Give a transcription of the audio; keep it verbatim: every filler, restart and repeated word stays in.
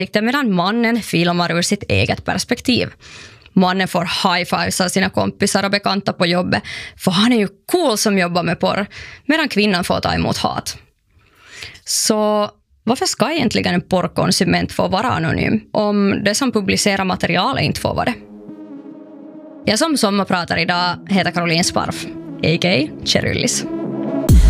Medan mannen filmar ur sitt eget perspektiv. Mannen får high-fives av sina kompisar och bekanta på jobbet, för han är ju cool som jobbar med porr, medan kvinnan får ta emot hat. Så varför ska egentligen en porrkonsument få vara anonym om det som publicerar material inte får vara det? Jag som sommarpratar idag heter Caroline Sparf, a k a. Cheryllis.